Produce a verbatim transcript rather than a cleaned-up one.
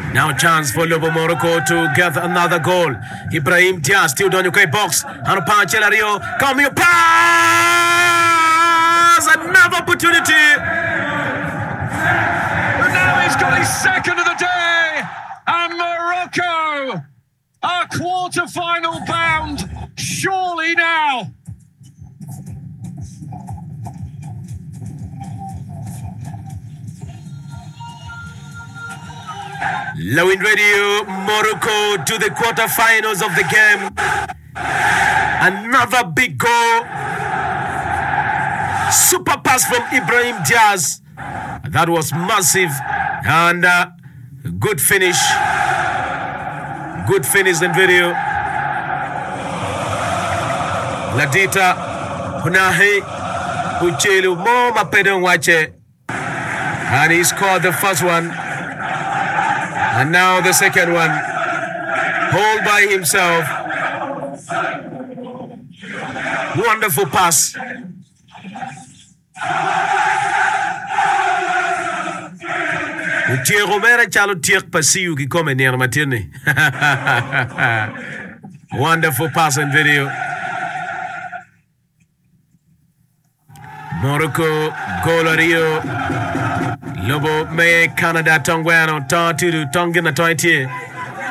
Now chance for Lobo Morocco to get another goal. Ibrahim Diaz still down your box. And Panchela Rio. Come here, pass! Another opportunity. But now he's got his second of the day. And Morocco are quarter-final bound. Surely now. Lowin Radio, Morocco to the quarterfinals of the game. Another big goal. Super pass from Ibrahim Diaz. That was massive. And uh, good finish. Good finish in video. Ladita, Hunahi, Uchelu, Mo Mapedon Wache. And he scored the first one. And now the second one. All by himself. Wonderful pass. Tier Romero Chalo Tier Pasiu qui come near Matini. Wonderful pass and video. Morocco, Golario. Lobo me Canada Tongwano, Tontu, Tongina Tointier.